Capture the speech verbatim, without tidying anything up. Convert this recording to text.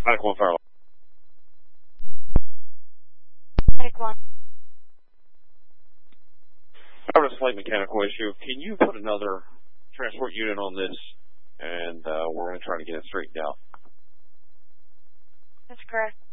Medic one, Fire. Medic one. I have a slight mechanical issue. Can you put another transport unit on this, and uh, we're going to try to get it straightened out? That's correct.